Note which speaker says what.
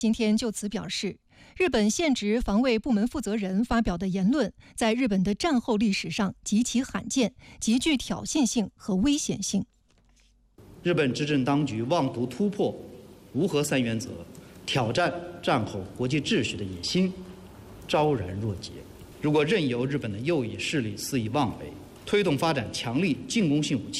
Speaker 1: 今天就此表示，日本现职防卫部门负责人发表的言论，在日本的战后历史上极其罕见，极具挑衅性和危险性。
Speaker 2: 日本执政当局妄图突破无核三原则，挑战战后国际秩序的野心，昭然若揭。如果任由日本的右翼势力肆意妄为，推动发展强力进攻性武器，